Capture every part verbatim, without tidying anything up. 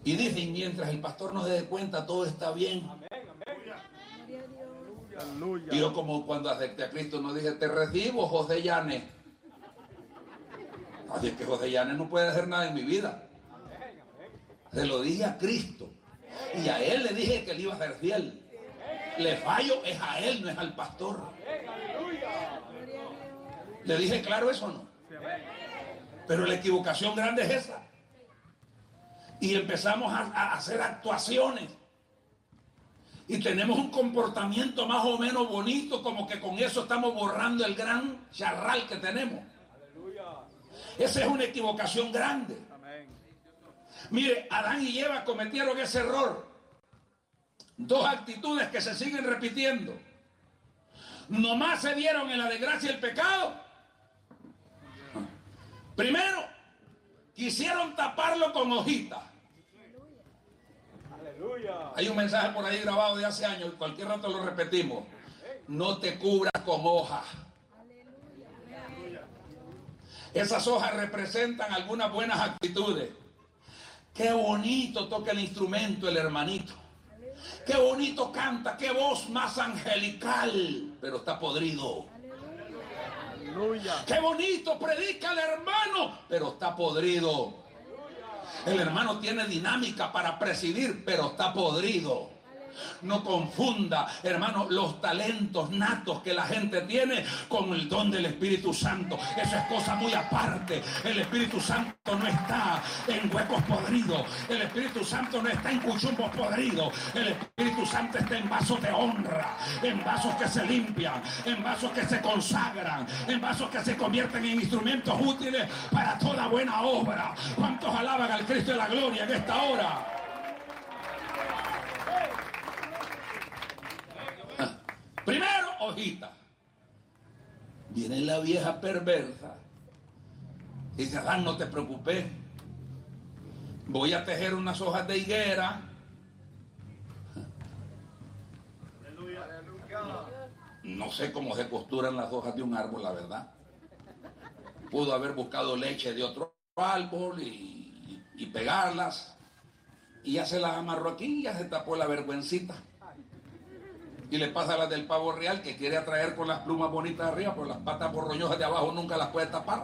Y dicen, mientras el pastor no se dé cuenta, todo está bien. Y yo, como cuando acepté a Cristo, no dije, te recibo, José Llanes. Así es que José Llanes no puede hacer nada en mi vida. Se lo dije a Cristo. Y a él le dije que le iba a ser fiel. Le fallo es a él, no es al pastor. ¿Le dije claro eso o no? Pero la equivocación grande es esa. Y empezamos a, a hacer actuaciones. Y tenemos un comportamiento más o menos bonito, como que con eso estamos borrando el gran charral que tenemos. Esa es una equivocación grande. Mire, Adán y Eva cometieron ese error. Dos actitudes que se siguen repitiendo. Nomás se dieron en la desgracia y el pecado. Primero, quisieron taparlo con hojitas. Hay un mensaje por ahí grabado de hace años, cualquier rato lo repetimos. No te cubras con hojas. Esas hojas representan algunas buenas actitudes. Qué bonito toca el instrumento el hermanito. Qué bonito canta, qué voz más angelical, pero está podrido. Qué bonito predica el hermano, pero está podrido. El hermano tiene dinámica para presidir, pero está podrido. No confunda, hermano, los talentos natos que la gente tiene con el don del Espíritu Santo. Eso es cosa muy aparte. El Espíritu Santo no está en huecos podridos. El Espíritu Santo no está en cuchumbos podridos. El Espíritu Santo está en vasos de honra, en vasos que se limpian, en vasos que se consagran, en vasos que se convierten en instrumentos útiles para toda buena obra. ¿Cuántos alaban al Cristo de la gloria en esta hora? Primero, hojita. Viene la vieja perversa. Dice, Adán, no te preocupes. Voy a tejer unas hojas de higuera. No sé cómo se costuran las hojas de un árbol, la verdad. Pudo haber buscado leche de otro árbol y, y pegarlas. Y ya se las amarró aquí y ya se tapó la vergüencita. Y le pasa a las del pavo real, que quiere atraer con las plumas bonitas de arriba, pero las patas borroñosas de abajo nunca las puede tapar.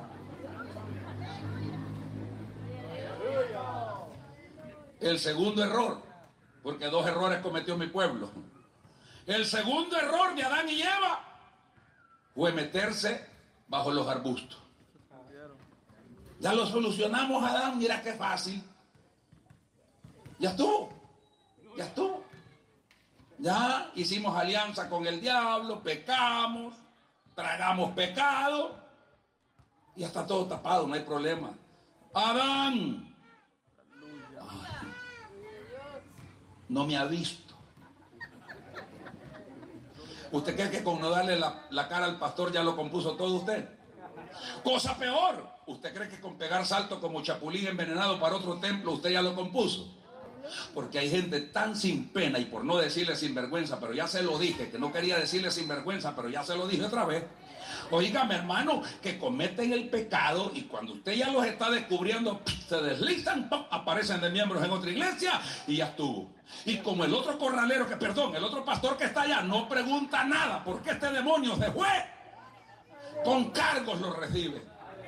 El segundo error, porque dos errores cometió mi pueblo. El segundo error de Adán y Eva fue meterse bajo los arbustos. Ya lo solucionamos, Adán, mira qué fácil. Ya estuvo, ya estuvo. Ya hicimos alianza con el diablo, pecamos, tragamos pecado y ya está todo tapado, no hay problema. Adán, ay, no me ha visto. ¿Usted cree que con no darle la, la cara al pastor ya lo compuso todo usted? Cosa peor, ¿usted cree que con pegar salto como chapulín envenenado para otro templo usted ya lo compuso? Porque hay gente tan sin pena, y por no decirle sinvergüenza, pero ya se lo dije, que no quería decirle sinvergüenza, pero ya se lo dije otra vez. Oígame, hermano, que cometen el pecado y cuando usted ya los está descubriendo, se deslizan, ¡pum!, aparecen de miembros en otra iglesia y ya estuvo. Y como el otro corralero, que perdón, el otro pastor que está allá no pregunta nada, porque este demonio se fue, con cargos lo recibe.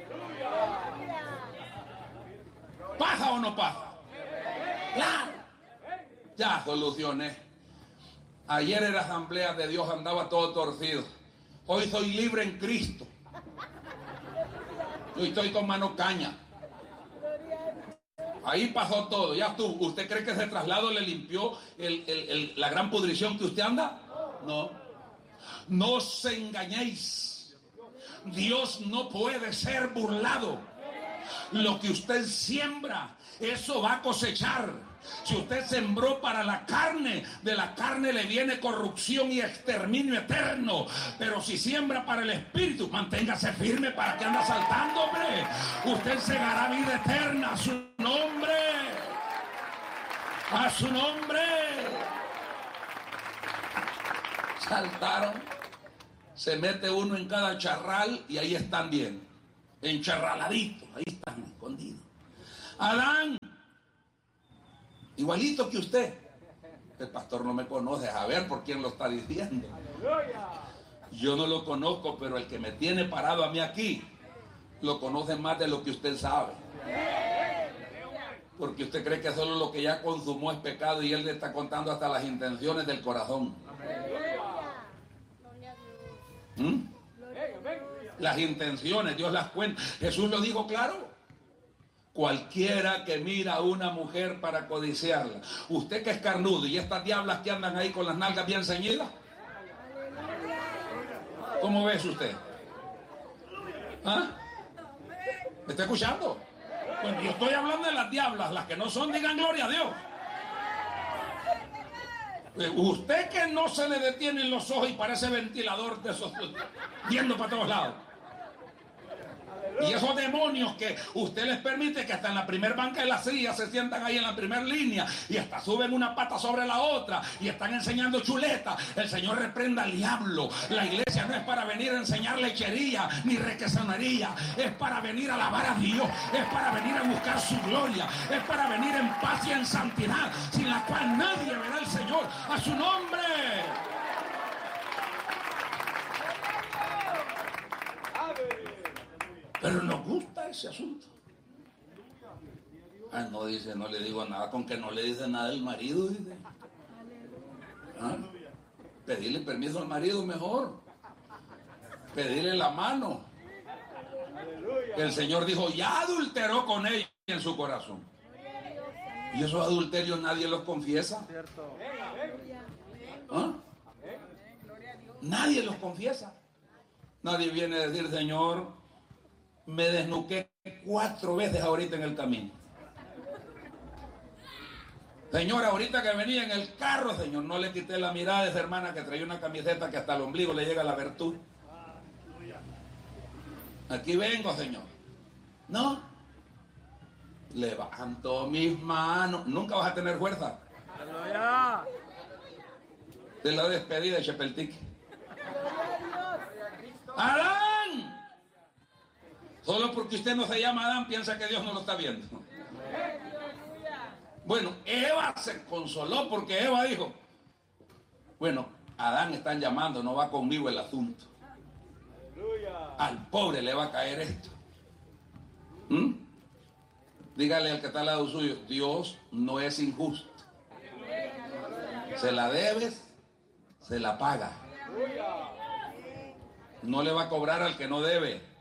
¿Pasa o no pasa? Claro. Ya solucioné. Ayer en la asamblea de Dios andaba todo torcido. Hoy soy libre en Cristo. Hoy estoy con mano caña. Ahí pasó todo, ya estuvo. ¿Usted cree que ese traslado le limpió el, el, el, la gran pudrición que usted anda? No. No os engañéis. Dios no puede ser burlado. Lo que usted siembra, eso va a cosechar. Si usted sembró para la carne, de la carne le viene corrupción y exterminio eterno. Pero si siembra para el espíritu, manténgase firme. ¿Para que anda saltando, hombre? Usted segará vida eterna. A su nombre. A su nombre. Saltaron. Se mete uno en cada charral y ahí están bien. Encharraladitos. Ahí están escondidos. Adán, igualito que usted. El pastor no me conoce, a ver por quién lo está diciendo. Yo no lo conozco, pero el que me tiene parado a mí aquí, lo conoce más de lo que usted sabe. Porque usted cree que solo lo que ya consumó es pecado y él le está contando hasta las intenciones del corazón. ¿Mm? Las intenciones, Dios las cuenta. Jesús lo dijo claro. Cualquiera que mira a una mujer para codiciarla. Usted que es carnudo y estas diablas que andan ahí con las nalgas bien ceñidas. ¿Cómo ves usted? ¿Ah? ¿Me está escuchando? Bueno, yo estoy hablando de las diablas, las que no son, digan gloria a Dios. Usted que no se le detienen los ojos y parece ventilador de esos, viendo para todos lados. Y esos demonios que usted les permite que hasta en la primer banca de la silla se sientan ahí en la primera línea y hasta suben una pata sobre la otra y están enseñando chuleta. El Señor reprenda al diablo. La iglesia no es para venir a enseñar lechería ni requesonería. Es para venir a alabar a Dios. Es para venir a buscar su gloria. Es para venir en paz y en santidad, sin la cual nadie verá al Señor. A su nombre. Pero nos gusta ese asunto. Ah, no dice, no le digo nada, con que no le dice nada el marido, dice. ¿Ah? Pedirle permiso al marido mejor. Pedirle la mano. El Señor dijo, ya adulteró con ella en su corazón. Y esos adulterios nadie los confiesa. ¿Ah? Nadie los confiesa. Nadie viene a decir, Señor, me desnuqué cuatro veces ahorita en el camino. Señor, ahorita que venía en el carro, Señor, no le quité la mirada a esa hermana que traía una camiseta que hasta el ombligo le llega la virtud. Aquí vengo, Señor. No. Levanto mis manos. Nunca vas a tener fuerza. De la despedida de Chepeltique. ¡Adán! Solo porque usted no se llama Adán, piensa que Dios no lo está viendo. Bueno, Eva se consoló porque Eva dijo, bueno, Adán están llamando, no va conmigo el asunto. Al pobre le va a caer esto. ¿Mm? Dígale al que está al lado suyo, Dios no es injusto. Se la debes, se la paga. No le va a cobrar al que no debe.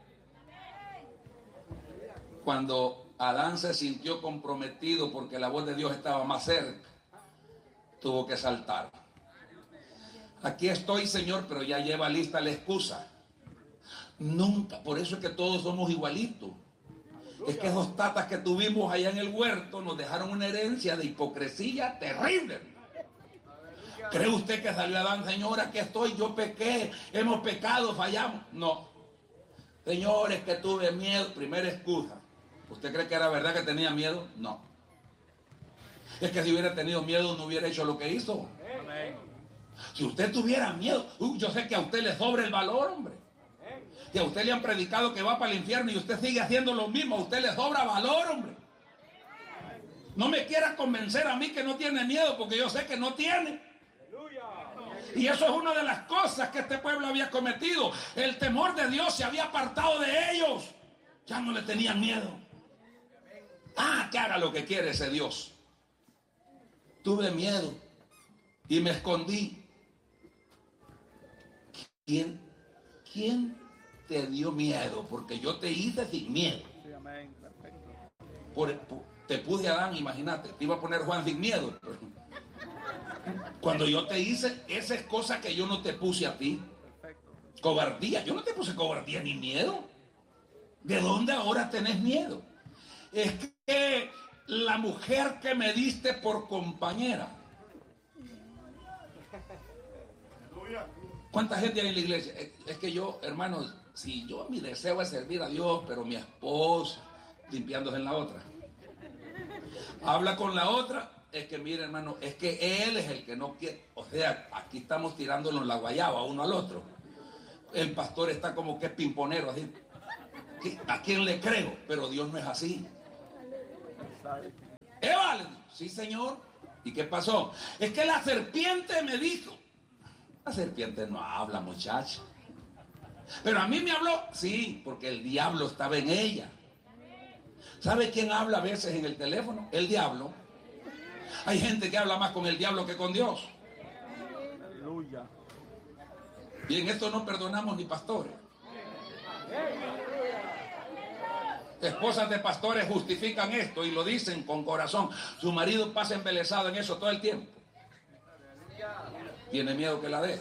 Cuando Adán se sintió comprometido porque la voz de Dios estaba más cerca, tuvo que saltar. Aquí estoy, Señor, pero ya lleva lista la excusa. Nunca, por eso es que todos somos igualitos. Es que esos tatas que tuvimos allá en el huerto nos dejaron una herencia de hipocresía terrible. ¿Cree usted que salió Adán, Señor, aquí estoy, yo pequé, hemos pecado, fallamos? No. Señores, que tuve miedo, primera excusa. ¿Usted cree que era verdad que tenía miedo? No. Es que si hubiera tenido miedo no hubiera hecho lo que hizo. Amén. Si usted tuviera miedo, uh, yo sé que a usted le sobra el valor, hombre. Que a usted le han predicado que va para el infierno y usted sigue haciendo lo mismo, a usted le sobra valor, hombre. No me quiera convencer a mí que no tiene miedo, porque yo sé que no tiene. Y eso es una de las cosas que este pueblo había cometido. El temor de Dios se había apartado de ellos. Ya no le tenían miedo. Ah, que haga lo que quiere ese Dios. Tuve miedo y me escondí. ¿Quién, quién te dio miedo? Porque yo te hice sin miedo. Sí, amén. Perfecto. Por, por, te puse a Adán, imagínate, te iba a poner Juan sin miedo. Cuando yo te hice, esa es cosa que yo no te puse a ti. Perfecto. Cobardía, yo no te puse cobardía ni miedo. ¿De dónde ahora tenés miedo? Es que la mujer que me diste por compañera. ¿Cuánta gente hay en la iglesia? Es que yo, hermanos, si yo mi deseo es servir a Dios, pero mi esposa limpiándose en la otra. Habla con la otra, es que mire, hermano, es que él es el que no quiere. O sea, aquí estamos tirándonos la guayaba uno al otro. El pastor está como que es pimponero, así. ¿A quién le creo? Pero Dios no es así. Eva, sí, Señor, ¿Y qué pasó? Es que la serpiente me dijo. La serpiente no habla, muchacho. Pero a mí me habló. Sí, porque el diablo estaba en ella. ¿Sabe quién habla a veces en el teléfono? El diablo. Hay gente que habla más con el diablo que con Dios. Aleluya. Y en esto no perdonamos ni pastores. Esposas de pastores justifican esto y lo dicen con corazón. Su marido pasa embelesado en eso todo el tiempo. Tiene miedo que la deje.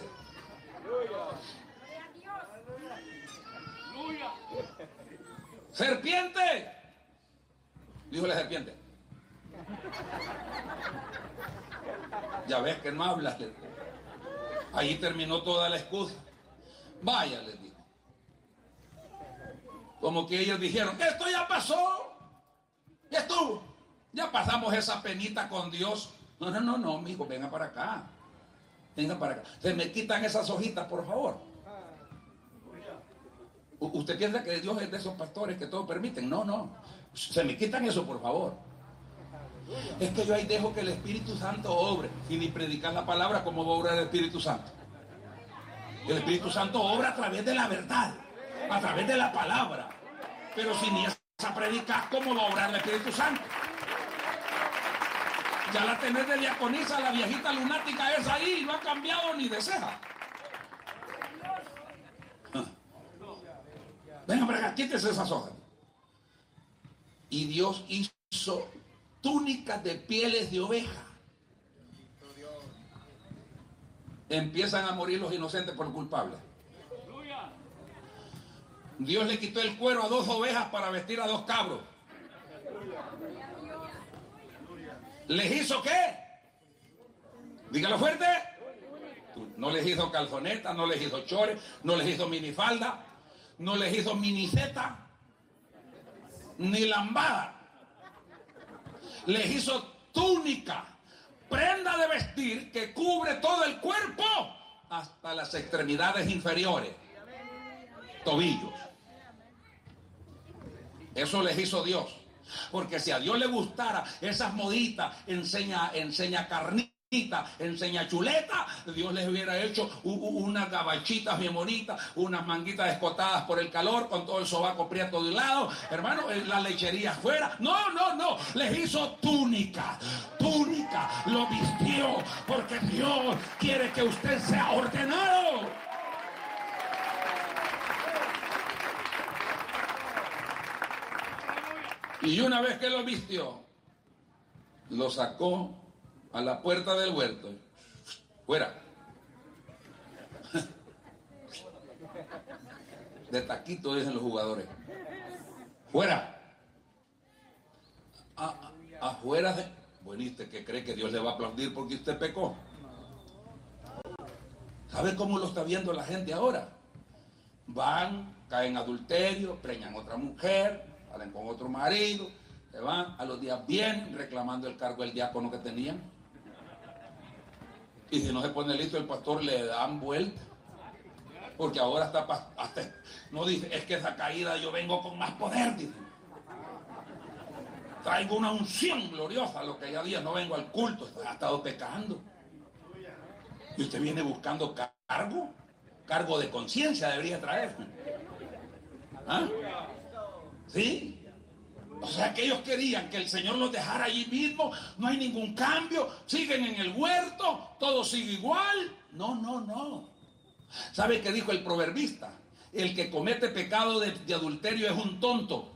¡Serpiente! Dijo la serpiente. Ya ves que no hablas. Ahí terminó toda la excusa. Vaya, les dijo. Como que ellos dijeron, esto ya pasó, ya estuvo, ya pasamos esa penita con Dios. No, no, no, no, mijo, venga para acá, venga para acá. Se me quitan esas hojitas, por favor. U- ¿Usted piensa que Dios es de esos pastores que todo permiten? No, no, se me quitan eso, por favor. Es que yo ahí dejo que el Espíritu Santo obre. Y ni predicar la palabra, ¿cómo va a obrar el Espíritu Santo? El Espíritu Santo obra a través de la verdad, a través de la palabra. Pero si ni esa predica, ¿cómo va a obrar el Espíritu Santo? Ya la tenés de diaconisa, la viejita lunática esa ahí, no ha cambiado ni de ceja. Venga para acá, quítese esas hojas. Y Dios hizo túnicas de pieles de oveja. Empiezan a morir los inocentes por culpables. Dios le quitó el cuero a dos ovejas para vestir a dos cabros. ¿Les hizo qué? Dígalo fuerte. No les hizo calzoneta, no les hizo chores, no les hizo minifalda, no les hizo miniceta, ni lambada. Les hizo túnica, prenda de vestir que cubre todo el cuerpo hasta las extremidades inferiores, tobillos. Eso les hizo Dios. Porque si a Dios le gustara esas moditas, enseña, enseña carnita, enseña chuleta, Dios les hubiera hecho u, u, unas gabachitas bien bonitas, unas manguitas escotadas por el calor, con todo el sobaco prieto de un lado, hermano, la lechería afuera. No, no, no, les hizo túnica, túnica, lo vistió, porque Dios quiere que usted sea ordenado. Y una vez que lo vistió, lo sacó a la puerta del huerto. Fuera. De taquito, dicen los jugadores. Fuera. A, a, afuera de... Bueno, ¿y usted qué cree que Dios le va a aplaudir porque usted pecó? ¿Sabe cómo lo está viendo la gente ahora? Van, caen en adulterio, preñan a otra mujer, salen con otro marido, se van, a los días vienen reclamando el cargo del diácono que tenían. Y si no se pone listo el pastor, le dan vuelta. Porque ahora está, hasta, no dice, es que esa caída yo vengo con más poder, dice. Traigo una unción gloriosa, lo que ya días no vengo al culto, ha estado pecando. Y usted viene buscando cargo, cargo de conciencia debería traer. ¿Ah? ¿Sí? O sea que ellos querían que el Señor los dejara allí mismo, no hay ningún cambio, siguen en el huerto, todo sigue igual. No, no, no. ¿Sabe qué dijo el proverbista? El que comete pecado de, de adulterio es un tonto.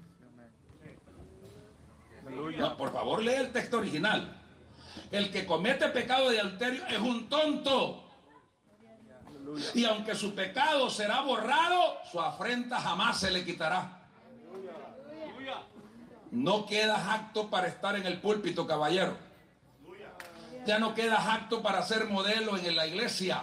No, por favor, lee el texto original. El que comete pecado de adulterio es un tonto. Y aunque su pecado será borrado, su afrenta jamás se le quitará. No quedas apto para estar en el púlpito, caballero. Ya no quedas apto para ser modelo en la iglesia.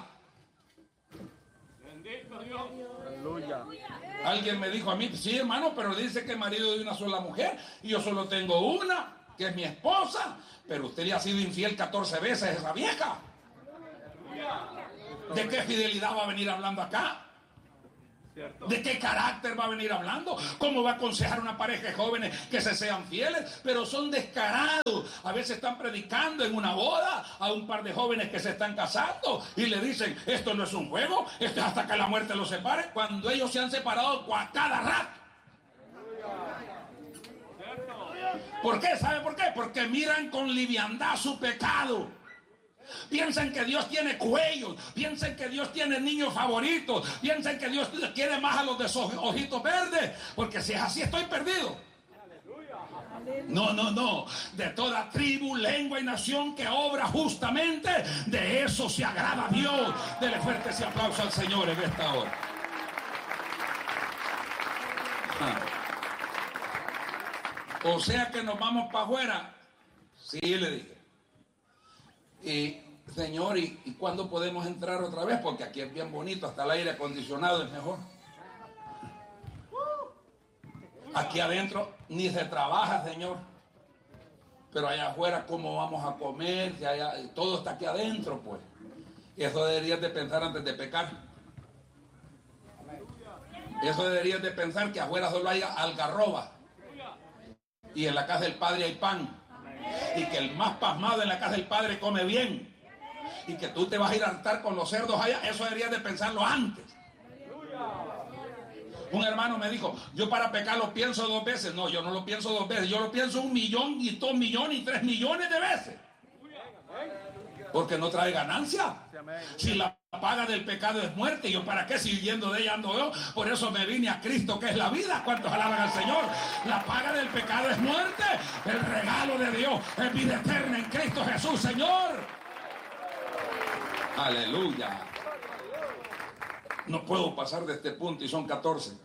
Aleluya. Alguien me dijo a mí, sí, hermano, pero dice que es marido de una sola mujer y yo solo tengo una, que es mi esposa, pero usted le ha sido infiel catorce veces a esa vieja. ¿De qué fidelidad va a venir hablando acá? ¿De qué carácter va a venir hablando? ¿Cómo va a aconsejar a una pareja de jóvenes que se sean fieles? Pero son descarados, A veces están predicando en una boda a un par de jóvenes que se están casando y le dicen, esto no es un juego, esto es hasta que la muerte los separe, cuando ellos se han separado a cada rato. ¿Por qué? ¿Sabe por qué? Porque miran con liviandad su pecado. Piensan que Dios tiene cuellos, piensan que Dios tiene niños favoritos, piensan que Dios quiere más a los de esos ojitos verdes, porque si es así estoy perdido. No, no, no. De toda tribu, lengua y nación que obra justamente, de eso se agrada a Dios. Dele fuerte ese aplauso al Señor en esta hora. Ah. O sea que nos vamos para afuera. Sí, le dije. Y, Señor, ¿y, ¿y cuándo podemos entrar otra vez? Porque aquí es bien bonito, hasta el aire acondicionado es mejor. Aquí adentro ni se trabaja, Señor. Pero allá afuera, ¿cómo vamos a comer? Si allá, todo está aquí adentro, pues. Y eso deberías de pensar antes de pecar. Eso deberías de pensar que afuera solo hay algarroba. Y en la casa del Padre hay pan. Y que el más pasmado en la casa del Padre come bien. Y que tú te vas a ir a hartar con los cerdos allá. Eso deberías de pensarlo antes. Un hermano me dijo, yo para pecar lo pienso dos veces. No, yo no lo pienso dos veces. Yo lo pienso un millón y dos millones y tres millones de veces. Porque no trae ganancia. Si la paga del pecado es muerte, ¿yo para qué siguiendo de ella ando yo? Por eso me vine a Cristo, que es la vida. ¿Cuántos alaban al Señor? La paga del pecado es muerte. El regalo de Dios es vida eterna en Cristo Jesús, Señor. Aleluya. No puedo pasar de este punto y son catorce.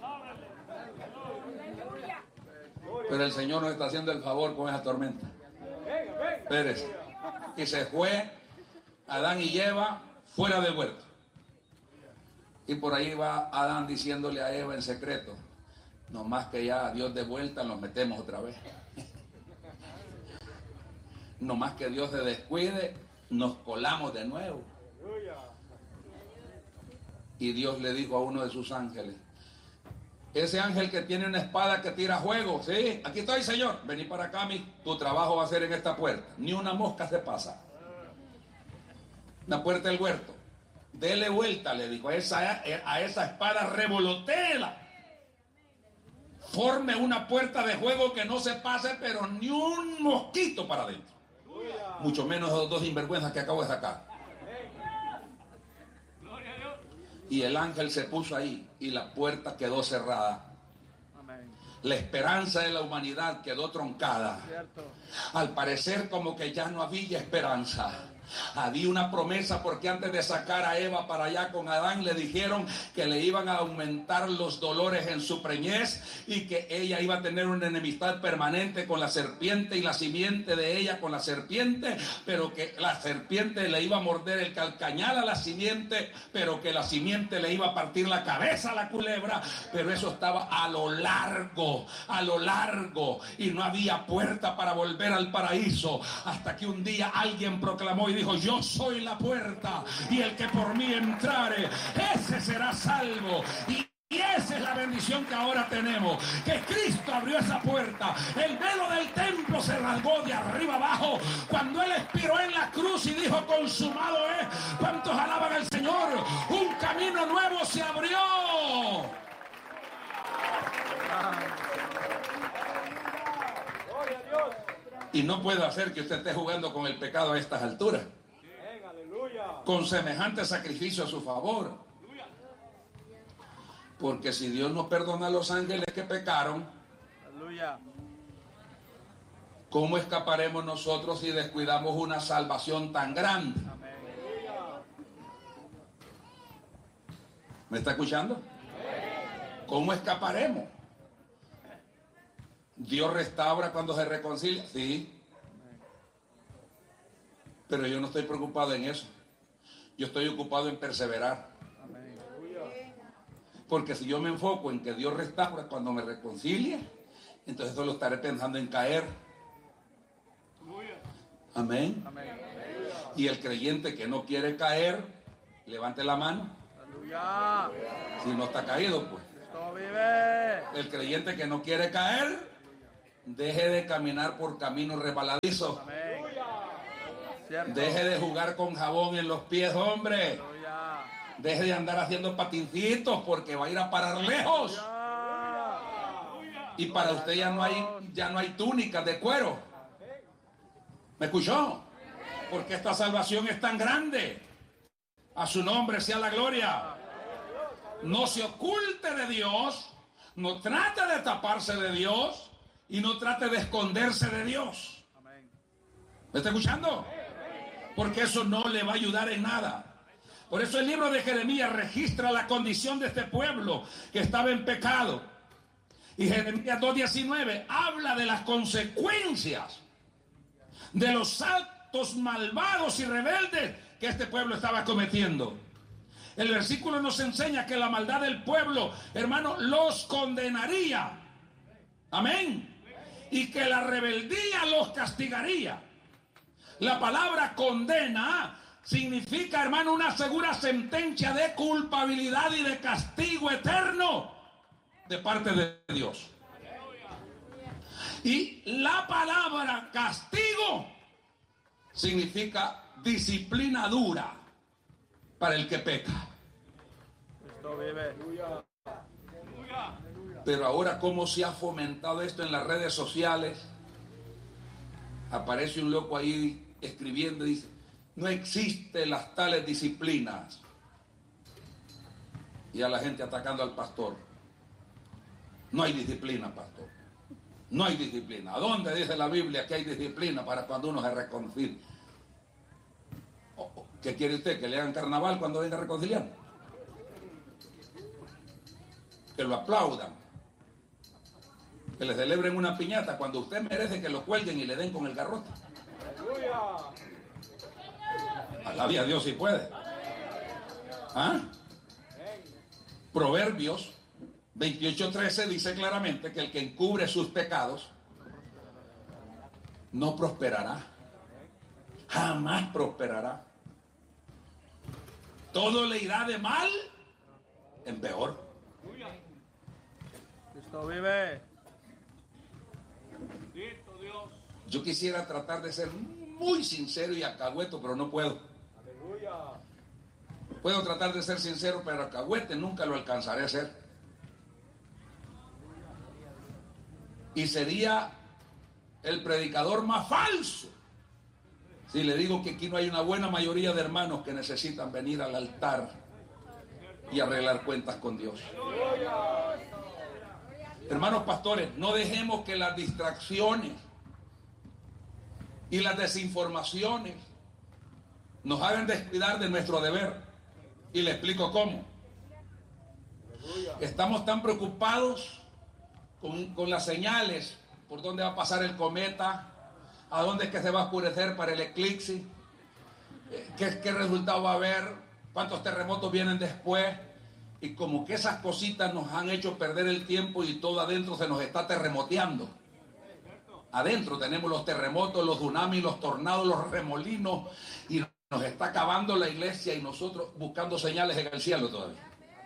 Pero el Señor nos está haciendo el favor con esa tormenta. Espérese. Y se fue Adán y Eva fuera del huerto. Y por ahí va Adán diciéndole a Eva en secreto, no más que ya Dios de vuelta nos metemos otra vez. No más que Dios se descuide, nos colamos de nuevo. Y Dios le dijo a uno de sus ángeles, ese ángel que tiene una espada que tira fuego, sí, aquí estoy, Señor, vení para acá, mi, tu trabajo va a ser en esta puerta, ni una mosca se pasa. La puerta del huerto, dele vuelta, le dijo, a esa, a esa espada revolotéela, forme una puerta de fuego que no se pase, pero ni un mosquito para adentro, mucho menos esos dos sinvergüenzas que acabo de sacar. Y el ángel se puso ahí y la puerta quedó cerrada. La esperanza de la humanidad quedó troncada. Al parecer como que ya no había esperanza. Había una promesa porque antes de sacar a Eva para allá con Adán le dijeron que le iban a aumentar los dolores en su preñez y que ella iba a tener una enemistad permanente con la serpiente y la simiente de ella con la serpiente, pero que la serpiente le iba a morder el calcañal a la simiente, pero que la simiente le iba a partir la cabeza a la culebra, pero eso estaba a lo largo, a lo largo, y no había puerta para volver al paraíso, hasta que un día alguien proclamó y dijo, yo soy la puerta y el que por mí entrare, ese será salvo. Y Y esa es la bendición que ahora tenemos, que Cristo abrió esa puerta. El velo del templo se rasgó de arriba abajo cuando Él expiró en la cruz y dijo, consumado es. ¿Cuántos alaban al Señor? Un camino nuevo se abrió. Y no puedo hacer que usted esté jugando con el pecado a estas alturas, con semejante sacrificio a su favor. Porque si Dios no perdona a los ángeles que pecaron, ¿cómo escaparemos nosotros si descuidamos una salvación tan grande? ¿Me está escuchando? ¿Cómo escaparemos? ¿Dios restaura cuando se reconcilia? Sí. Pero yo no estoy preocupado en eso. Yo estoy ocupado en perseverar. Porque si yo me enfoco en que Dios restaura cuando me reconcilia, entonces solo estaré pensando en caer. Amén. Y el creyente que no quiere caer, levante la mano. Si no está caído, pues. El creyente que no quiere caer, Deje de caminar por caminos resbaladizos. Amén. Cierto. Deje de jugar con jabón en los pies, hombre. Aleluya. Deje de andar haciendo patincitos porque va a ir a parar lejos. Aleluya. Y para usted ya no hay, ya no hay túnicas de cuero. ¿Me escuchó? Porque esta salvación es tan grande. A su nombre sea la gloria. No se oculte de Dios. No trate de taparse de Dios. Y no trate de esconderse de Dios. ¿Me está escuchando? Porque eso no le va a ayudar en nada. Por eso el libro de Jeremías registra la condición de este pueblo que estaba en pecado. Y Jeremías dos diecinueve habla de las consecuencias de los actos malvados y rebeldes que este pueblo estaba cometiendo. El versículo nos enseña que la maldad del pueblo, hermano, los condenaría. Amén. Y que la rebeldía los castigaría. La palabra condena significa, hermano, una segura sentencia de culpabilidad y de castigo eterno de parte de Dios. Y la palabra castigo significa disciplina dura para el que peca. Cristo vive. Pero ahora, ¿cómo se ha fomentado esto en las redes sociales? Aparece un loco ahí escribiendo y dice: no existen las tales disciplinas. Y a la gente atacando al pastor. No hay disciplina, pastor. No hay disciplina. ¿A dónde dice la Biblia que hay disciplina para cuando uno se reconcilia? ¿Qué quiere usted? ¿Que le hagan carnaval cuando venga a reconciliar? Que lo aplaudan. Que le celebren una piñata cuando usted merece que lo cuelguen y le den con el garrote. Alabe a Dios si puede. ¿Ah? Proverbios veintiocho trece dice claramente que el que encubre sus pecados no prosperará. Jamás prosperará. Todo le irá de mal en peor. Cristo vive. Yo quisiera tratar de ser muy sincero y alcahueto, pero no puedo. Puedo tratar de ser sincero, pero alcahuete nunca lo alcanzaré a ser. Y sería el predicador más falso si le digo que aquí no hay una buena mayoría de hermanos que necesitan venir al altar y arreglar cuentas con Dios. Hermanos pastores, no dejemos que las distracciones y las desinformaciones nos hagan descuidar de nuestro deber. Y le explico cómo. Estamos tan preocupados con, con las señales, por dónde va a pasar el cometa, a dónde es que se va a oscurecer para el eclipse, qué, qué resultado va a haber, cuántos terremotos vienen después. Y como que esas cositas nos han hecho perder el tiempo y todo adentro se nos está terremoteando. Adentro tenemos los terremotos, los tsunamis, los tornados, los remolinos, y nos está acabando la iglesia y nosotros buscando señales en el cielo todavía.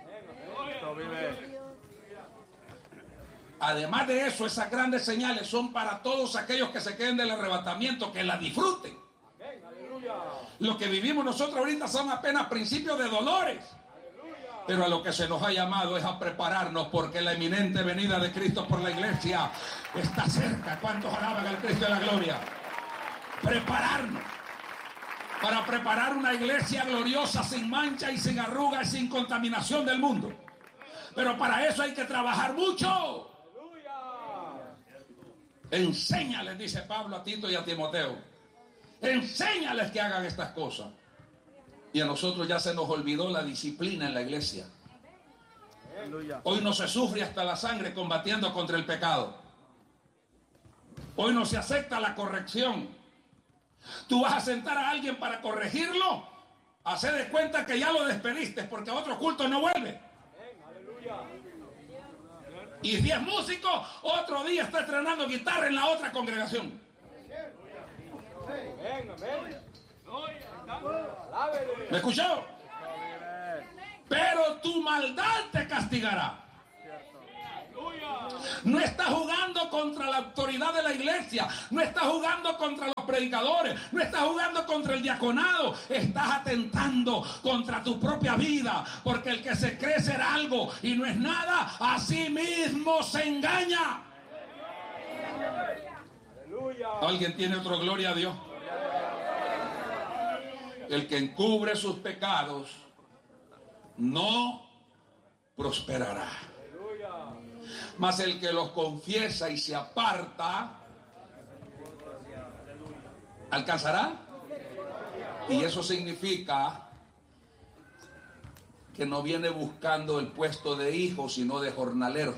Además de eso, esas grandes señales son para todos aquellos que se queden del arrebatamiento, que la disfruten. Lo que vivimos nosotros ahorita son apenas principios de dolores. Pero a lo que se nos ha llamado es a prepararnos, porque la inminente venida de Cristo por la iglesia está cerca. ¿Cuántos alaban al Cristo de la gloria? Prepararnos para preparar una iglesia gloriosa, sin mancha y sin arruga y sin contaminación del mundo. Pero para eso hay que trabajar mucho. Enséñales, dice Pablo a Tito y a Timoteo. Enséñales que hagan estas cosas. Y a nosotros ya se nos olvidó la disciplina en la iglesia. Hoy no se sufre hasta la sangre combatiendo contra el pecado. Hoy no se acepta la corrección. Tú vas a sentar a alguien para corregirlo, hace de cuenta que ya lo despediste porque a otro culto no vuelve. Y si es músico, otro día está estrenando guitarra en la otra congregación. ¿Me escuchó? Pero tu maldad te castigará. No estás jugando contra la autoridad de la iglesia, no estás jugando contra los predicadores, no estás jugando contra el diaconado, estás atentando contra tu propia vida, porque el que se cree ser algo y no es nada, a sí mismo se engaña. ¿Alguien tiene otro gloria a Dios? El que encubre sus pecados no prosperará, mas el que los confiesa y se aparta alcanzará. Y eso significa que no viene buscando el puesto de hijo, sino de jornalero.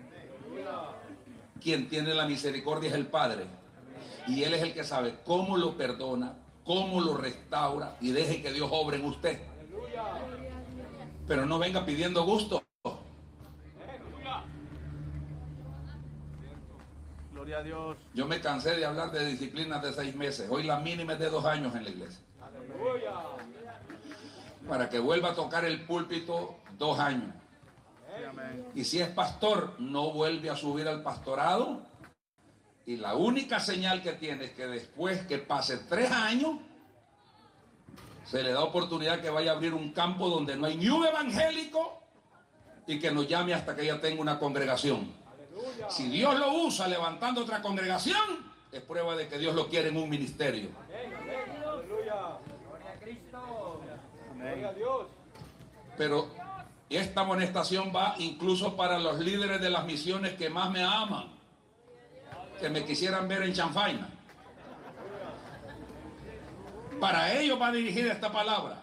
Quien tiene la misericordia es el Padre, y Él es el que sabe cómo lo perdona, cómo lo restaura, y deje que Dios obre en usted. Pero no venga pidiendo gusto. Gloria a Dios. Yo me cansé de hablar de disciplinas de seis meses. Hoy la mínima es de dos años en la iglesia. Para que vuelva a tocar el púlpito, dos años. Y si es pastor, no vuelve a subir al pastorado. Y la única señal que tiene es que después que pase tres años, se le da oportunidad que vaya a abrir un campo donde no hay ni un evangélico y que nos llame hasta que ella tenga una congregación. Si Dios lo usa levantando otra congregación, es prueba de que Dios lo quiere en un ministerio. Pero esta amonestación va incluso para los líderes de las misiones que más me aman, que me quisieran ver en chanfaina. Para ellos va dirigida esta palabra.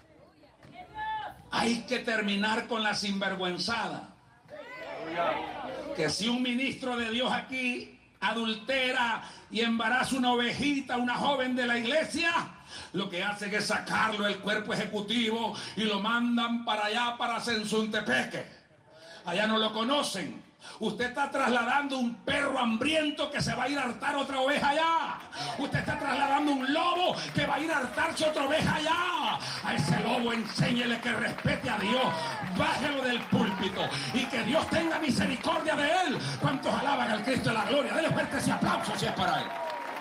Hay que terminar con la sinvergüenzada. Que si un ministro de Dios aquí adultera y embaraza una ovejita, una joven de la iglesia, lo que hace es sacarlo del cuerpo ejecutivo y lo mandan para allá, para Sensuntepeque. Allá no lo conocen. Usted está trasladando un perro hambriento que se va a ir a hartar otra oveja allá. Usted está trasladando un lobo que va a ir a hartarse otra oveja allá. A ese lobo enséñele que respete a Dios. Bájelo del púlpito y que Dios tenga misericordia de él. ¿Cuántos alaban al Cristo de la gloria? Denle fuerte ese aplauso si es para él.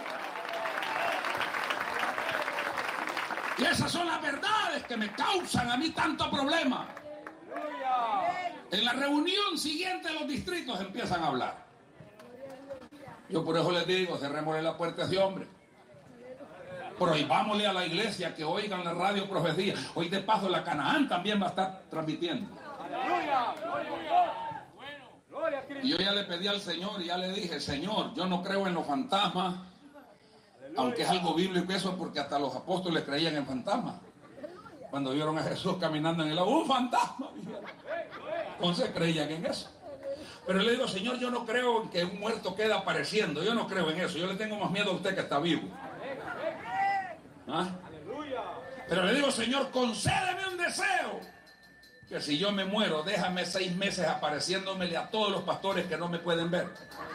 Y esas son las verdades que me causan a mí tanto problema. En la reunión siguiente los distritos empiezan a hablar. Yo por eso les digo, cerrémosle la puerta a ese hombre. Prohibámosle a la iglesia que oigan la radio profecía. Hoy de paso la Canaán también va a estar transmitiendo. Y yo ya le pedí al Señor y ya le dije, Señor, yo no creo en los fantasmas, aunque es algo bíblico eso, porque hasta los apóstoles creían en fantasmas. Cuando vieron a Jesús caminando en el agua, ¡un fantasma! Entonces creían en eso. Pero le digo, Señor, yo no creo en que un muerto queda apareciendo. Yo no creo en eso. Yo le tengo más miedo a usted que está vivo. ¿Ah? Pero le digo, Señor, concédeme un deseo. Que si yo me muero, déjame seis meses apareciéndomele a todos los pastores que no me pueden ver.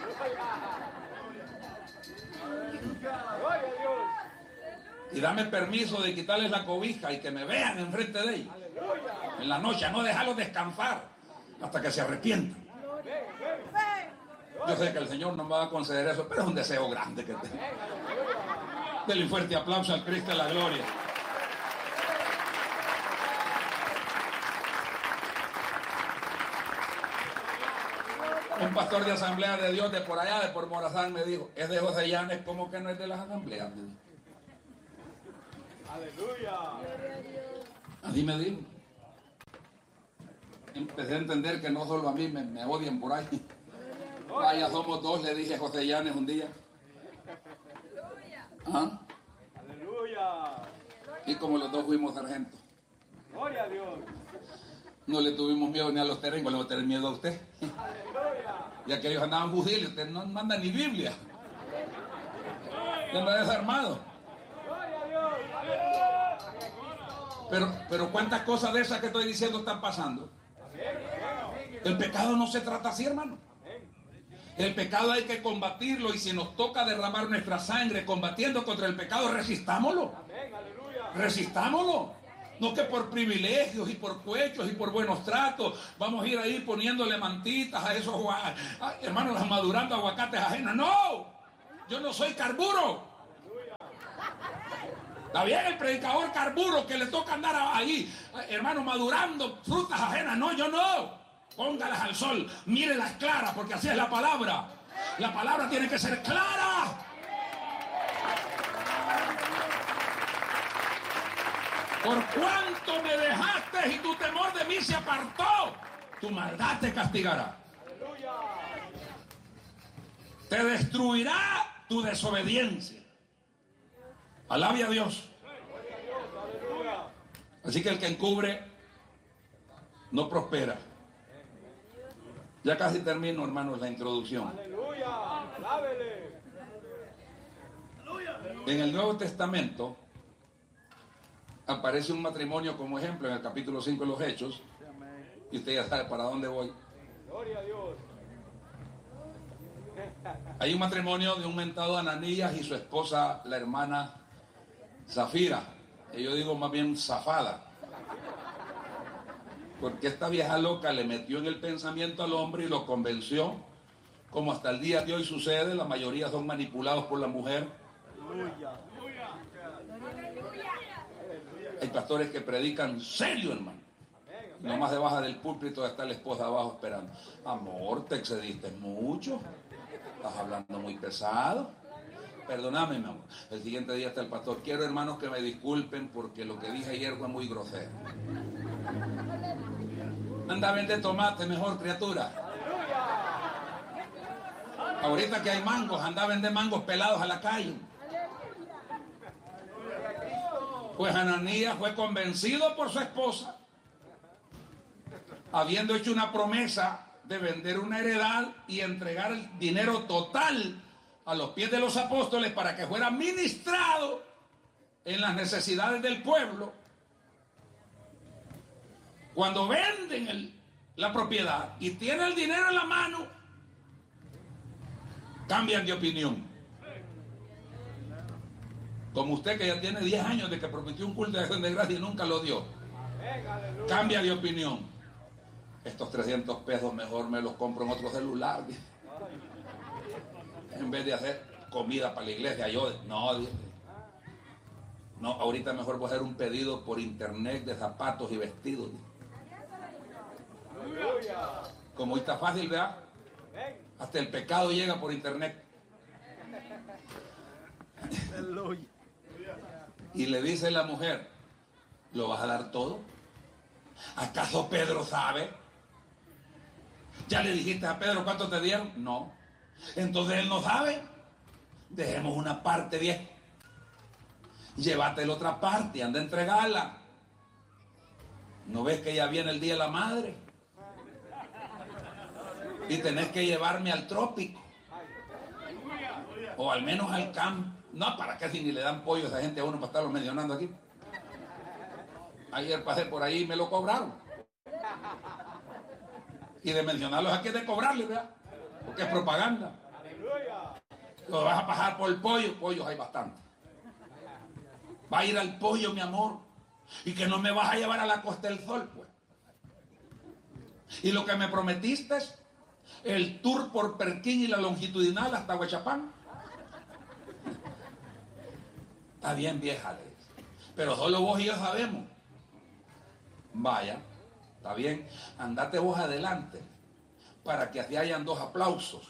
Y dame permiso de quitarles la cobija y que me vean enfrente de ellos. En la noche, no dejarlos descansar hasta que se arrepientan. Yo sé que el Señor no me va a conceder eso, pero es un deseo grande que tengo. Denle un fuerte aplauso al Cristo de la gloria. Un pastor de Asamblea de Dios de por allá, de por Morazán, me dijo, es de José Llanes, ¿cómo que no es de las asambleas? Aleluya. Así me dijo. Empecé a entender que no solo a mí me, me odian por ahí. Vaya, somos dos, le dije a José Llanes un día. ¿Ah? Aleluya. Y como los dos fuimos sargentos. Gloria a Dios. No le tuvimos miedo ni a los terrenos, le voy a tener miedo a usted. Y aquellos andaban fusiles, usted no manda ni Biblia. Usted anda desarmado. Pero, pero cuántas cosas de esas que estoy diciendo están pasando. El pecado no se trata así, hermano. El pecado hay que combatirlo, y si nos toca derramar nuestra sangre combatiendo contra el pecado, resistámoslo. Resistámoslo. No que por privilegios y por cuechos y por buenos tratos vamos a ir ahí poniéndole mantitas a esos a- a- hermanos madurando aguacates ajenos. No, yo no soy carburo. Está bien el predicador carburo que le toca andar ahí, hermano, madurando frutas ajenas. No, yo no. Póngalas al sol, mírelas claras, porque así es la palabra. La palabra tiene que ser clara. Por cuanto me dejaste y tu temor de mí se apartó, tu maldad te castigará. Te destruirá tu desobediencia. Alabe a Dios. Así que el que encubre no prospera. Ya casi termino, hermanos, la introducción. En el Nuevo Testamento aparece un matrimonio como ejemplo en el capítulo cinco de los Hechos. Y usted ya sabe para dónde voy. Gloria a Dios. Hay un matrimonio de un mentado Ananías y su esposa, la hermana Zafira. Y yo digo más bien Zafada. Porque esta vieja loca le metió en el pensamiento al hombre y lo convenció. Como hasta el día de hoy sucede, la mayoría son manipulados por la mujer. Aleluya. Hay pastores que predican serio, hermano. Nomás debajo del púlpito está la esposa abajo esperando. Amor, te excediste mucho. Estás hablando muy pesado. Perdóname, mi amor. El siguiente día está el pastor. Quiero, hermanos, que me disculpen porque lo que dije ayer fue muy grosero. Anda a vender tomate mejor, criatura. Ahorita que hay mangos, anda a vender mangos pelados a la calle. Pues Ananías fue convencido por su esposa, habiendo hecho una promesa de vender una heredad y entregar el dinero total a los pies de los apóstoles para que fuera ministrado en las necesidades del pueblo. Cuando venden el, la propiedad y tienen el dinero en la mano, cambian de opinión. Como usted que ya tiene diez años de que prometió un culto de acción de gracia y nunca lo dio. Cambia de opinión. Estos trescientos pesos mejor me los compro en otro celular. En vez de hacer comida para la iglesia, yo no, no, ahorita mejor voy a hacer un pedido por internet de zapatos y vestidos. Como hoy está fácil, ¿verdad? Hasta el pecado llega por internet. Aleluya. Y le dice la mujer, ¿lo vas a dar todo? ¿Acaso Pedro sabe? ¿Ya le dijiste a Pedro cuánto te dieron? No. Entonces él no sabe. Dejemos una parte bien. Llévate la otra parte y anda a entregarla. ¿No ves que ya viene el día de la madre? Y tenés que llevarme al trópico. O al menos al campo. No, ¿para qué si ni le dan pollo a esa gente a uno para estarlo mencionando aquí? Ayer pasé por ahí y me lo cobraron. Y de mencionarlos aquí es de cobrarles, ¿verdad? Porque es propaganda. Lo vas a pasar por el pollo, pollos hay bastante. Va a ir al pollo, mi amor. Y que no me vas a llevar a la Costa del Sol, pues. Y lo que me prometiste es el tour por Perquín y la longitudinal hasta Huachapán. Está bien, vieja, le dice. Pero solo vos y yo sabemos. Vaya, está bien. Andate vos adelante para que así hayan dos aplausos.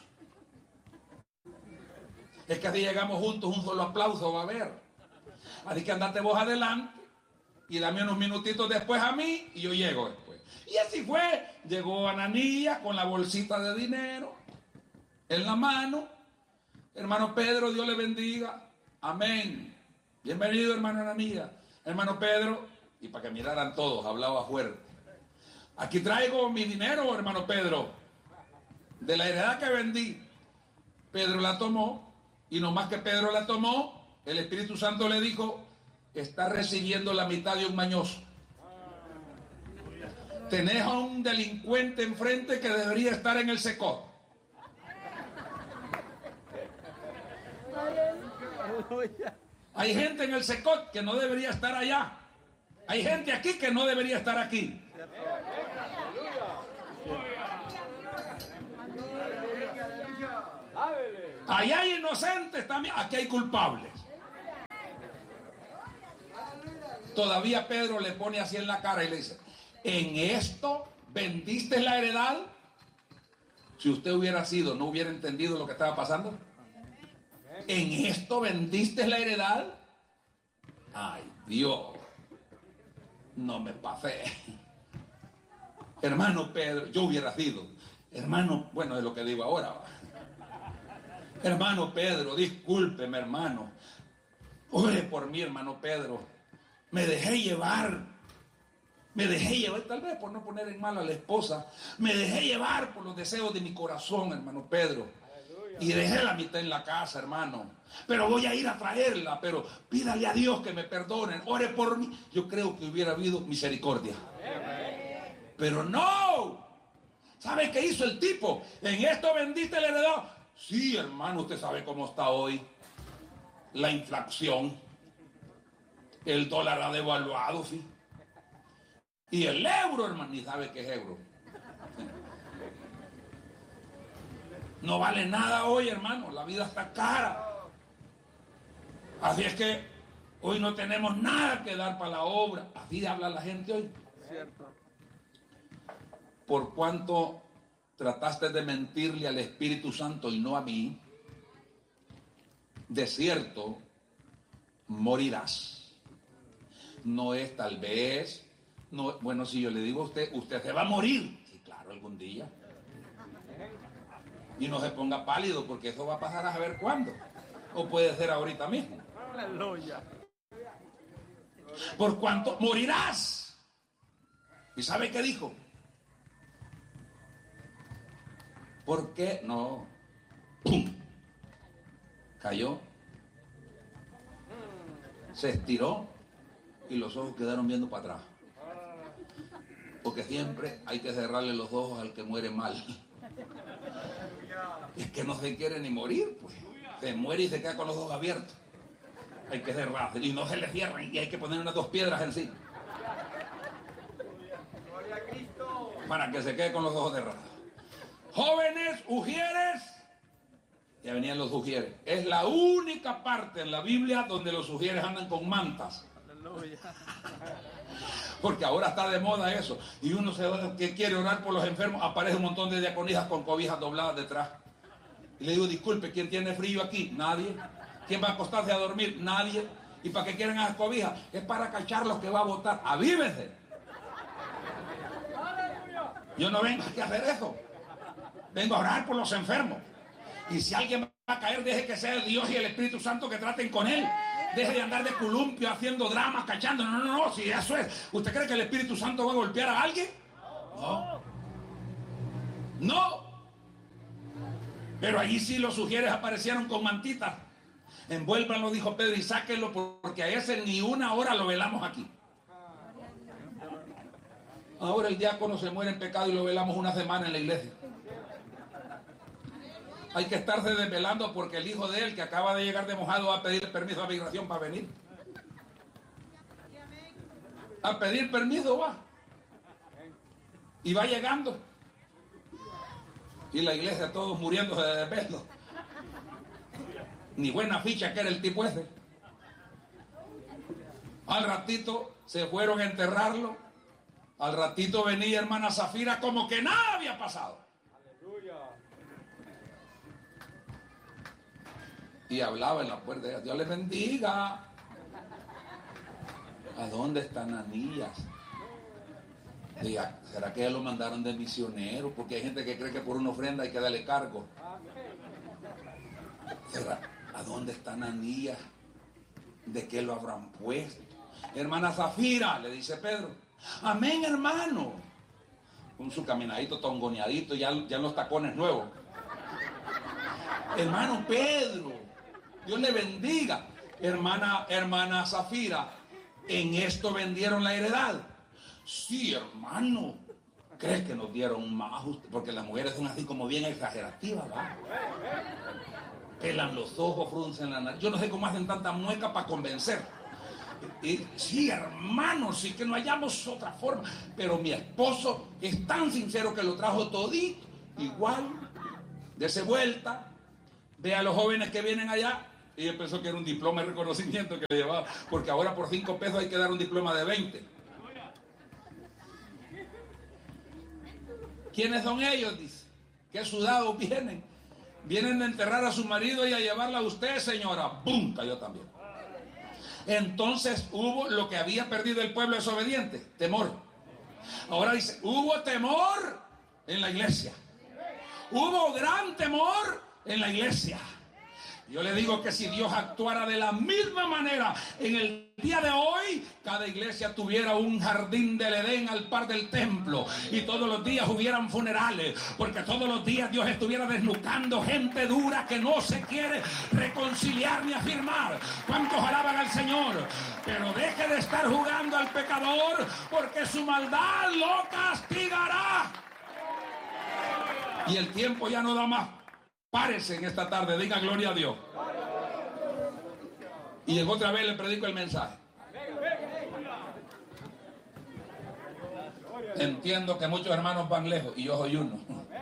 Es que así llegamos juntos, un solo aplauso va a haber. Así que andate vos adelante y dame unos minutitos después a mí y yo llego después. Y así fue. Llegó Ananías con la bolsita de dinero en la mano. Hermano Pedro, Dios le bendiga. Amén. Bienvenido, hermano Ananías. Hermano Pedro, y para que miraran todos, hablaba fuerte. Aquí traigo mi dinero, hermano Pedro, de la heredad que vendí. Pedro la tomó, y nomás que Pedro la tomó, el Espíritu Santo le dijo, está recibiendo la mitad de un mañoso. Tenés a un delincuente enfrente que debería estar en el secot. Aleluya. Hay gente en el secot que no debería estar allá. Hay gente aquí que no debería estar aquí. Allá hay inocentes también, aquí hay culpables. Todavía Pedro le pone así en la cara y le dice: ¿en esto vendiste la heredad? Si usted hubiera sido, ¿no hubiera entendido lo que estaba pasando? ¿En esto vendiste la heredad? Ay, Dios, no me pasé. Hermano Pedro, yo hubiera sido. Hermano, bueno, es lo que digo ahora. Hermano Pedro, discúlpeme, hermano. Ore por mí, hermano Pedro. Me dejé llevar. Me dejé llevar, tal vez por no poner en mal a la esposa. Me dejé llevar por los deseos de mi corazón, hermano Pedro. Y dejé la mitad en la casa, hermano. Pero voy a ir a traerla. Pero pídale a Dios que me perdonen. Ore por mí. Yo creo que hubiera habido misericordia. Pero no. ¿Sabe qué hizo el tipo? En esto vendiste la heredad. Sí, hermano, usted sabe cómo está hoy. La inflación. El dólar ha devaluado, sí. Y el euro, hermano, ni sabe qué es euro. No vale nada hoy, hermano. La vida está cara. Así es que hoy no tenemos nada que dar para la obra. Así habla la gente hoy. Cierto. Por cuanto trataste de mentirle al Espíritu Santo y no a mí, de cierto morirás. No es tal vez, no, bueno, si yo le digo a usted, usted se va a morir. Sí, claro, algún día. Y no se ponga pálido, porque eso va a pasar a saber cuándo. O puede ser ahorita mismo. Aleluya. Por cuanto morirás. ¿Y sabe qué dijo? ¿Por qué? No. ¡Pum! Cayó. Se estiró y los ojos quedaron viendo para atrás. Porque siempre hay que cerrarle los ojos al que muere mal. Es que no se quiere ni morir, pues. Se muere y se queda con los ojos abiertos. Hay que cerrarse y no se le cierran y hay que poner unas dos piedras encima. Para que se quede con los ojos cerrados. Jóvenes, ujieres. Ya venían los ujieres. Es la única parte en la Biblia donde los ujieres andan con mantas. Aleluya. Porque ahora está de moda eso. Y uno se, que quiere orar por los enfermos, aparece un montón de diaconisas con cobijas dobladas detrás. Y le digo, disculpe, ¿quién tiene frío aquí? Nadie. ¿Quién va a acostarse a dormir? Nadie. ¿Y para qué quieren esas cobijas? Es para cachar los que va a votar. ¡Avívese! Yo no vengo aquí a hacer eso. Vengo a orar por los enfermos. Y si alguien va a caer, deje que sea el Dios y el Espíritu Santo que traten con él. Deje de andar de columpio haciendo dramas, cachando. No, no, no, si eso es. ¿Usted cree que el Espíritu Santo va a golpear a alguien? No. No. Pero allí sí los ujieres aparecieron con mantitas. Envuélvanlo, dijo Pedro, y sáquenlo, porque a ese ni una hora lo velamos aquí. Ahora el diácono se muere en pecado y lo velamos una semana en la iglesia. Hay que estarse desvelando porque el hijo de él, que acaba de llegar de mojado, va a pedir permiso a migración para venir. A pedir permiso va. Y va llegando. Y la iglesia todos muriéndose de desvelo. Ni buena ficha que era el tipo ese. Al ratito se fueron a enterrarlo. Al ratito venía hermana Zafira como que nada había pasado. Aleluya. Y hablaba en la puerta. Dios les bendiga. ¿A dónde están Ananías? Diga, ¿será que ya lo mandaron de misionero? Porque hay gente que cree que por una ofrenda hay que darle cargo. ¿Será? ¿A dónde están Ananías? ¿De qué lo habrán puesto? Hermana Zafira, le dice Pedro. Amén, hermano. Con su caminadito tongoneadito, ya, ya en los tacones nuevos. Hermano Pedro, Dios le bendiga. Hermana, hermana Zafira, ¿en esto vendieron la heredad? Sí, hermano. ¿Crees que nos dieron más? Porque las mujeres son así como bien exagerativas, ¿va? Pelan los ojos, fruncen la nariz. Yo no sé cómo hacen tanta mueca para convencer. Y, sí, hermanos, sí que no hallamos otra forma. Pero mi esposo es tan sincero que lo trajo todito, igual, dese vuelta, ve a los jóvenes que vienen allá. Y ella pensó que era un diploma de reconocimiento que le llevaba, porque ahora por cinco pesos hay que dar un diploma de veinte. ¿Quiénes son ellos? Dice. ¿Qué sudados vienen? Vienen a enterrar a su marido y a llevarla a usted, señora. ¡Bum! Cayó también. Entonces hubo lo que había perdido el pueblo desobediente, temor. Ahora dice, hubo temor en la iglesia. Hubo gran temor en la iglesia. Yo le digo que si Dios actuara de la misma manera en el día de hoy, cada iglesia tuviera un jardín del Edén al par del templo y todos los días hubieran funerales, porque todos los días Dios estuviera desnucando gente dura que no se quiere reconciliar ni afirmar. ¿Cuántos alaban al Señor? Pero deje de estar jugando al pecador, porque su maldad lo castigará. Y el tiempo ya no da más. Párese en esta tarde, diga gloria a Dios. Y en otra vez le predico el mensaje. Entiendo que muchos hermanos van lejos y yo soy uno.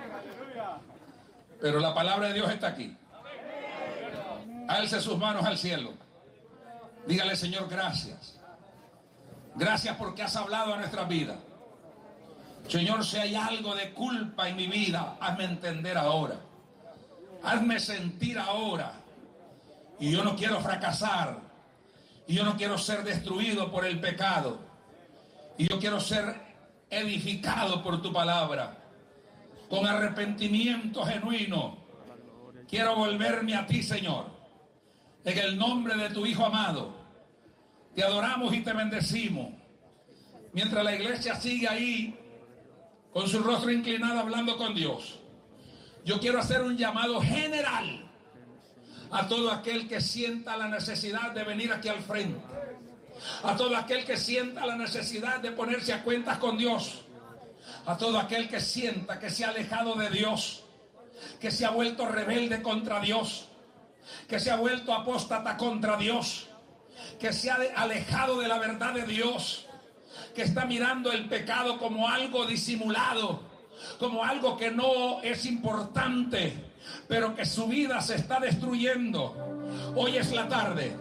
Pero la palabra de Dios está aquí. Alce sus manos al cielo. Dígale, Señor, gracias. Gracias porque has hablado a nuestra vida. Señor, si hay algo de culpa en mi vida, hazme entender ahora. Hazme sentir ahora. Y yo no quiero fracasar. Y yo no quiero ser destruido por el pecado. Y yo quiero ser edificado por tu palabra. Con arrepentimiento genuino. Quiero volverme a ti, Señor. En el nombre de tu Hijo amado. Te adoramos y te bendecimos. Mientras la iglesia sigue ahí, con su rostro inclinado hablando con Dios. Yo quiero hacer un llamado general a todo aquel que sienta la necesidad de venir aquí al frente. A todo aquel que sienta la necesidad de ponerse a cuentas con Dios. A todo aquel que sienta que se ha alejado de Dios. Que se ha vuelto rebelde contra Dios. Que se ha vuelto apóstata contra Dios. Que se ha alejado de la verdad de Dios. Que está mirando el pecado como algo disimulado. Como algo que no es importante, pero que su vida se está destruyendo. Hoy es la tarde.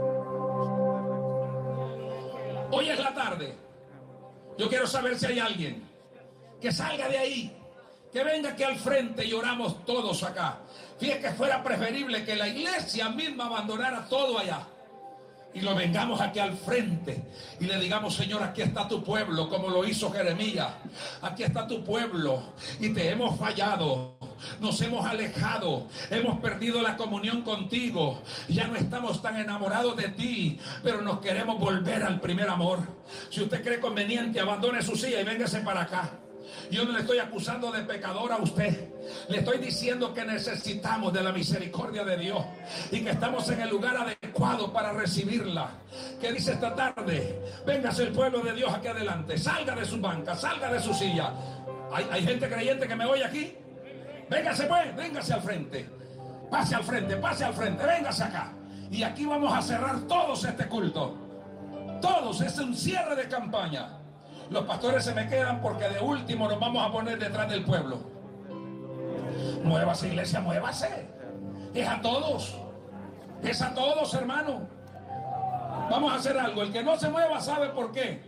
Hoy es la tarde. Yo quiero saber si hay alguien que salga de ahí, que venga aquí al frente y oramos todos acá. Fíjate que fuera preferible que la iglesia misma abandonara todo allá. Y lo vengamos aquí al frente y le digamos, Señor, aquí está tu pueblo, como lo hizo Jeremías. Aquí está tu pueblo y te hemos fallado. Nos hemos alejado, hemos perdido la comunión contigo. Ya no estamos tan enamorados de ti, pero nos queremos volver al primer amor. Si usted cree conveniente, abandone su silla y véngase para acá. Yo no le estoy acusando de pecador a usted. Le estoy diciendo que necesitamos de la misericordia de Dios y que estamos en el lugar adecuado para recibirla. ¿Qué dice esta tarde? Véngase el pueblo de Dios aquí adelante. Salga de su banca, salga de su silla. ¿Hay, hay gente creyente que me oye aquí? Véngase pues, véngase al frente. Pase al frente, pase al frente, véngase acá. Y aquí vamos a cerrar todos este culto. Todos, es un cierre de campaña. Los pastores se me quedan porque de último nos vamos a poner detrás del pueblo. Muévase, iglesia, muévase. Es a todos. Es a todos, hermano. Vamos a hacer algo. El que no se mueva sabe por qué.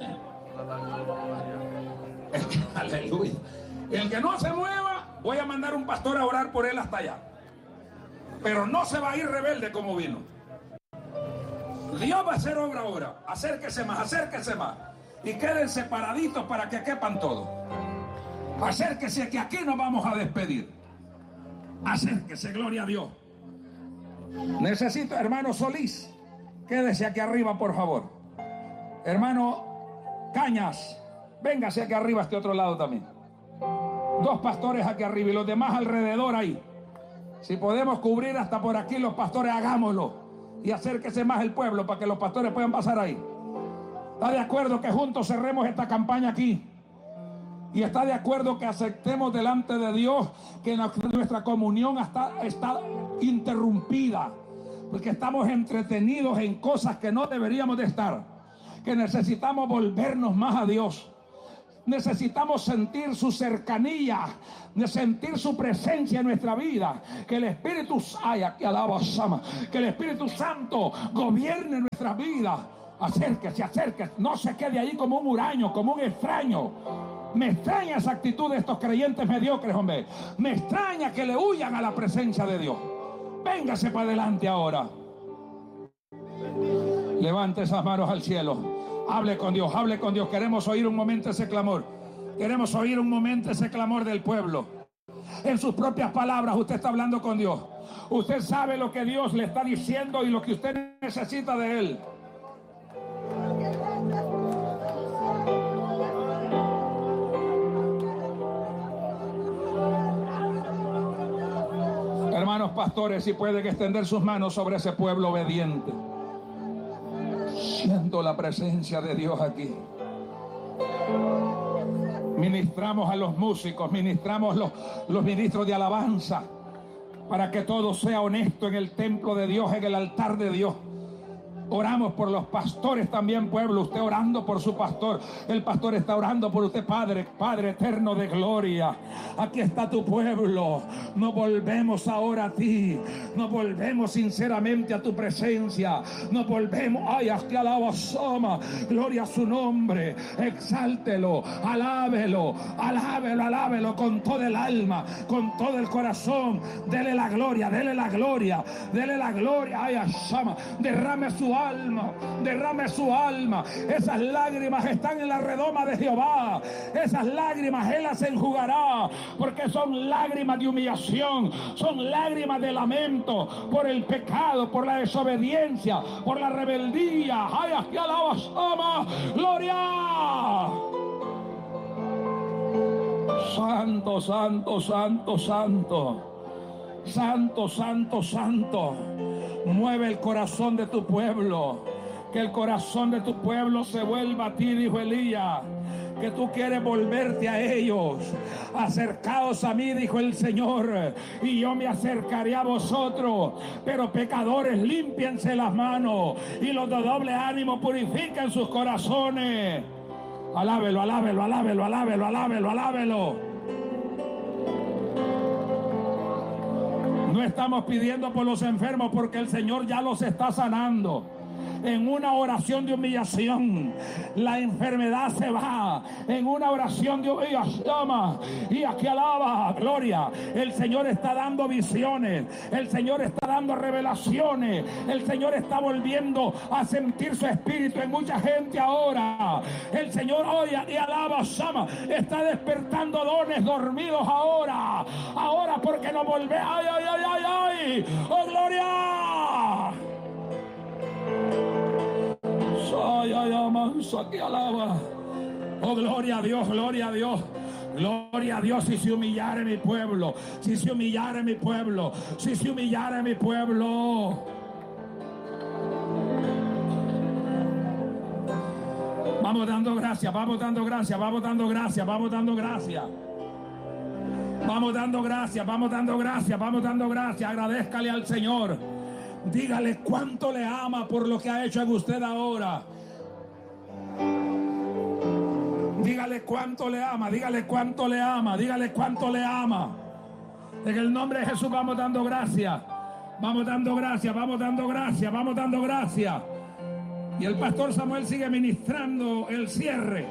El que, aleluya. El que no se mueva, voy a mandar un pastor a orar por él hasta allá. Pero no se va a ir rebelde como vino. Dios va a hacer obra ahora. Acérquese más, acérquese más. Y queden separaditos para que quepan todos. Acérquese, que aquí nos vamos a despedir. Acérquese, gloria a Dios. Necesito, hermano Solís, quédese aquí arriba, por favor. Hermano Cañas, véngase aquí arriba a este otro lado también. Dos pastores aquí arriba y los demás alrededor ahí. Si podemos cubrir hasta por aquí los pastores, hagámoslo. Y acérquese más el pueblo para que los pastores puedan pasar ahí. ¿Está de acuerdo que juntos cerremos esta campaña aquí? Y está de acuerdo que aceptemos delante de Dios que nuestra comunión está, está interrumpida porque estamos entretenidos en cosas que no deberíamos de estar, que necesitamos volvernos más a Dios. Necesitamos sentir su cercanía, de sentir su presencia en nuestra vida, que el Espíritu ay, aquí alaba, que el Espíritu Santo gobierne nuestra vida. Acérquese, acérquese, no se quede ahí como un huraño, como un extraño. Me extraña esa actitud de estos creyentes mediocres, hombre. Me extraña que le huyan a la presencia de Dios. Véngase para adelante ahora. Levante esas manos al cielo. Hable con Dios, hable con Dios. Queremos oír un momento ese clamor. Queremos oír un momento ese clamor del pueblo. En sus propias palabras usted está hablando con Dios. Usted sabe lo que Dios le está diciendo y lo que usted necesita de Él. Hermanos pastores, si pueden extender sus manos sobre ese pueblo obediente. Siento la presencia de Dios aquí. Ministramos a los músicos, ministramos los, los ministros de alabanza, para que todo sea honesto en el templo de Dios, en el altar de Dios. Oramos por los pastores también, pueblo. Usted orando por su pastor. El pastor está orando por usted, Padre, Padre eterno de gloria. Aquí está tu pueblo. Nos volvemos ahora a ti. Nos volvemos sinceramente a tu presencia. Nos volvemos. Ay, aquí alaba, Sama. Gloria a su nombre. Exáltelo, alábelo, alábelo, alábelo con todo el alma, con todo el corazón. Dele la gloria, dele la gloria, dele la gloria. Ay, Sama. Derrame su alma, derrame su alma. Esas lágrimas están en la redoma de Jehová. Esas lágrimas Él las enjugará, porque son lágrimas de humillación, son lágrimas de lamento por el pecado, por la desobediencia, por la rebeldía. ¡Ay, aquí alaba, ama! ¡Gloria! Santo, santo, santo, santo. Santo, santo, santo. Mueve el corazón de tu pueblo. Que el corazón de tu pueblo se vuelva a ti, dijo Elías. Que tú quieres volverte a ellos. Acercaos a mí, dijo el Señor, y yo me acercaré a vosotros. Pero pecadores, límpiense las manos, y los de doble ánimo purifiquen sus corazones. Alábelo, alábelo, alábelo, alábelo, alábelo, alábelo. No estamos pidiendo por los enfermos, porque el Señor ya los está sanando. En una oración de humillación, la enfermedad se va. En una oración de humillación, y aquí alaba, gloria. El Señor está dando visiones. El Señor está dando revelaciones. El Señor está volviendo a sentir su espíritu en mucha gente ahora. El Señor hoy y alaba, Sama, está despertando dones dormidos ahora. Ahora porque nos volvemos. ¡Ay, ay, ay, ay, ay! ¡Oh, gloria! Ay, ay, amanso, aquí alaba. Oh, gloria a Dios, gloria a Dios. Gloria a Dios. Si se humillara mi pueblo, si se humillara mi pueblo, si se humillara mi pueblo. Vamos dando gracias, vamos dando gracias, vamos dando gracias, vamos dando gracias. Vamos dando gracias, vamos dando gracias, vamos dando gracias. Agradézcale al Señor. Dígale cuánto le ama por lo que ha hecho en usted ahora. Dígale cuánto le ama, dígale cuánto le ama, dígale cuánto le ama. En el nombre de Jesús vamos dando gracias. Vamos dando gracias, vamos dando gracias, vamos dando gracias. Y el pastor Samuel sigue ministrando el cierre.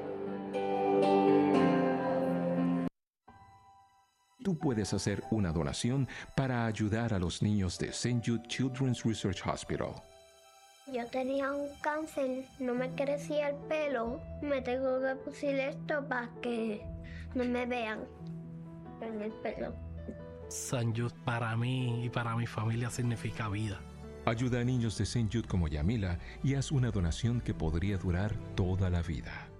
Tú puedes hacer una donación para ayudar a los niños de Saint Jude Children's Research Hospital. Yo tenía un cáncer, no me crecía el pelo. Me tengo que pusir esto para que no me vean en el pelo. Saint Jude para mí y para mi familia significa vida. Ayuda a niños de Saint Jude como Yamila y haz una donación que podría durar toda la vida.